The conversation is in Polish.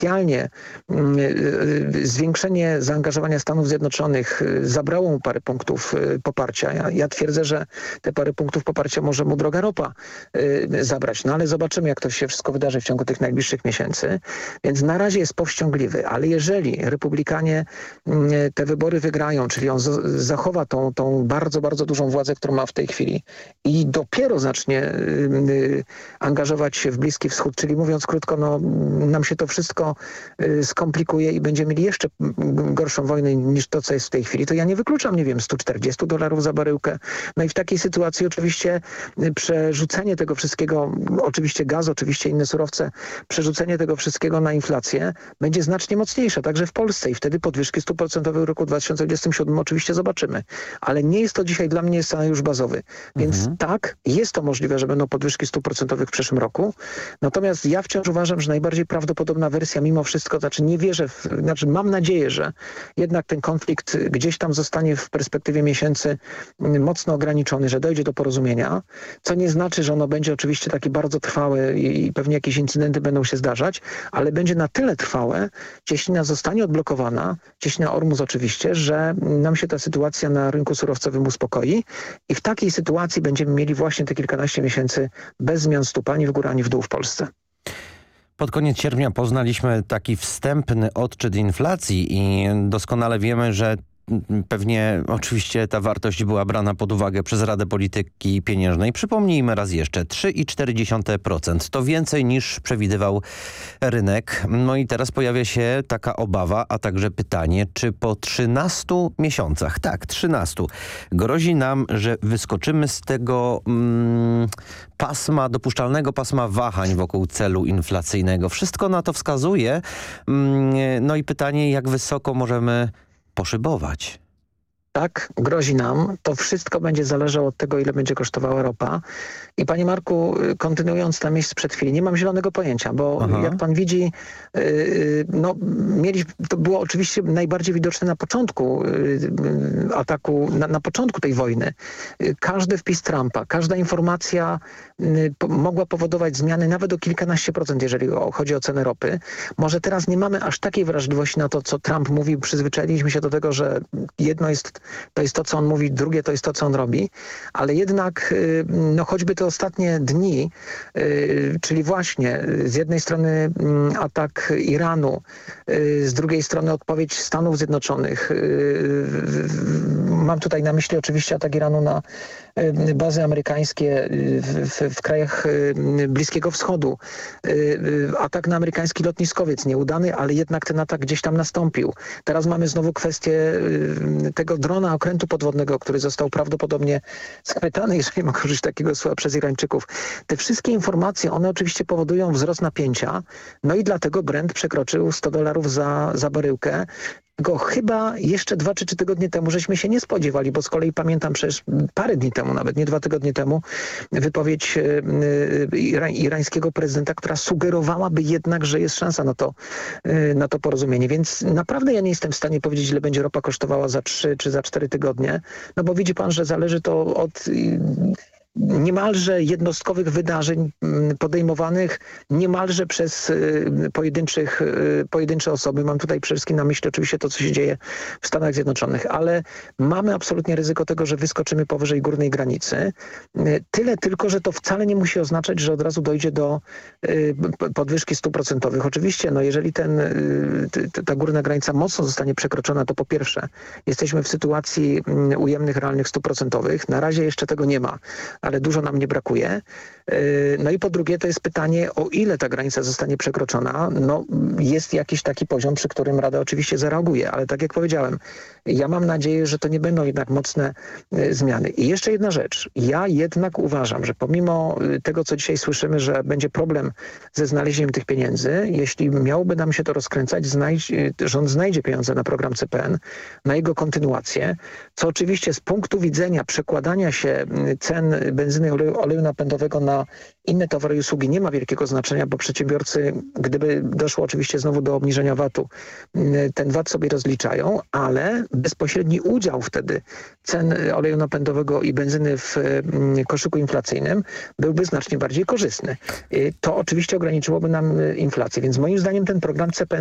bestialnie zwiększenie zaangażowania Stanów Zjednoczonych zabrało mu parę punktów poparcia. Ja twierdzę, że te parę punktów poparcia może mu droga ropa zabrać. No ale zobaczymy, jak to się wszystko wydarzy w ciągu tych najbliższych miesięcy. Więc na razie jest powściągliwy, ale jeżeli Republikanie te wybory wygrają, czyli on zachowa tą bardzo, bardzo dużą władzę, którą ma w tej chwili i dopiero zacznie angażować się w Bliski Wschód, czyli mówiąc krótko, no nam się to wszystko skomplikuje i będziemy mieli jeszcze gorszą wojnę niż to, co jest w tej chwili, to ja nie wykluczam, nie wiem, $140 za baryłkę. No i w takiej sytuacji oczywiście przerzucenie tego wszystkiego, oczywiście gaz, oczywiście inne surowce, przerzucenie tego wszystkiego na inflację będzie znacznie mocniejsze, także w Polsce i wtedy podwyżki stóp procentowych w roku 2027 oczywiście zobaczymy. Ale nie jest to dzisiaj dla mnie scenariusz bazowy. Więc tak, jest to możliwe, że będą podwyżki stóp procentowych w przyszłym roku. Natomiast ja wciąż uważam, że najbardziej prawdopodobna wersja mimo wszystko, nie wierzę, mam nadzieję, że jednak ten konflikt gdzieś tam zostanie w perspektywie miesięcy mocno ograniczony, że dojdzie do porozumienia, co nie znaczy, że ono będzie oczywiście takie bardzo trwałe i pewnie jakieś incydenty będą się zdarzać, ale będzie na tyle trwałe, cieśnina zostanie odblokowana, cieśnina Ormus oczywiście, że nam się ta sytuacja na rynku surowcowym uspokoi i w takiej sytuacji będziemy mieli właśnie te kilkanaście miesięcy bez zmian stóp ani w górę, ani w dół w Polsce. Pod koniec sierpnia poznaliśmy taki wstępny odczyt inflacji i doskonale wiemy, że pewnie oczywiście ta wartość była brana pod uwagę przez Radę Polityki Pieniężnej. Przypomnijmy raz jeszcze, 3,4%. To więcej niż przewidywał rynek. No i teraz pojawia się taka obawa, a także pytanie, czy po 13 miesiącach, tak, 13, grozi nam, że wyskoczymy z tego dopuszczalnego pasma wahań wokół celu inflacyjnego. Wszystko na to wskazuje. No i pytanie, jak wysoko możemy poszybować. Tak, grozi nam. To wszystko będzie zależało od tego, ile będzie kosztowała ropa. I panie Marku, kontynuując na miejscu przed chwilą, nie mam zielonego pojęcia, bo jak pan widzi, to było oczywiście najbardziej widoczne na początku ataku, na początku tej wojny. Każdy wpis Trumpa, każda informacja mogła powodować zmiany nawet o kilkanaście procent, jeżeli chodzi o cenę ropy. Może teraz nie mamy aż takiej wrażliwości na to, co Trump mówił. Przyzwyczailiśmy się do tego, że jedno to jest to, co on mówi, drugie to jest to, co on robi, ale jednak choćby te ostatnie dni, czyli właśnie z jednej strony atak Iranu, z drugiej strony odpowiedź Stanów Zjednoczonych. Mam tutaj na myśli oczywiście atak Iranu na bazy amerykańskie w krajach Bliskiego Wschodu. Atak na amerykański lotniskowiec nieudany, ale jednak ten atak gdzieś tam nastąpił. Teraz mamy znowu kwestię tego drona okrętu podwodnego, który został prawdopodobnie schwytany, jeżeli mogę użyć takiego słowa, przez Irańczyków. Te wszystkie informacje, one oczywiście powodują wzrost napięcia, no i dlatego Brent przekroczył $100 za baryłkę. Go chyba jeszcze 2 czy 3 tygodnie temu żeśmy się nie spodziewali, bo z kolei pamiętam przecież parę dni temu, nawet nie 2 tygodnie temu, wypowiedź irańskiego prezydenta, która sugerowałaby jednak, że jest szansa na to porozumienie. Więc naprawdę ja nie jestem w stanie powiedzieć, ile będzie ropa kosztowała za 3 czy za 4 tygodnie, no bo widzi pan, że zależy to od niemalże jednostkowych wydarzeń podejmowanych niemalże przez pojedyncze osoby. Mam tutaj przede wszystkim na myśli oczywiście to, co się dzieje w Stanach Zjednoczonych, ale mamy absolutnie ryzyko tego, że wyskoczymy powyżej górnej granicy. Tyle tylko, że to wcale nie musi oznaczać, że od razu dojdzie do podwyżki stóp procentowych. Oczywiście, jeżeli ta górna granica mocno zostanie przekroczona, to po pierwsze jesteśmy w sytuacji ujemnych realnych stóp procentowych. Na razie jeszcze tego nie ma, ale dużo nam nie brakuje. No i po drugie to jest pytanie, o ile ta granica zostanie przekroczona. No jest jakiś taki poziom, przy którym Rada oczywiście zareaguje, ale tak jak powiedziałem, ja mam nadzieję, że to nie będą jednak mocne zmiany. I jeszcze jedna rzecz. Ja jednak uważam, że pomimo tego, co dzisiaj słyszymy, że będzie problem ze znalezieniem tych pieniędzy, jeśli miałoby nam się to rozkręcać, rząd znajdzie pieniądze na program CPN, na jego kontynuację, co oczywiście z punktu widzenia przekładania się cen benzyny i oleju napędowego na inne towary i usługi nie ma wielkiego znaczenia, bo przedsiębiorcy, gdyby doszło oczywiście znowu do obniżenia VAT-u, ten VAT sobie rozliczają, ale bezpośredni udział wtedy cen oleju napędowego i benzyny w koszyku inflacyjnym byłby znacznie bardziej korzystny. To oczywiście ograniczyłoby nam inflację, więc moim zdaniem ten program CPN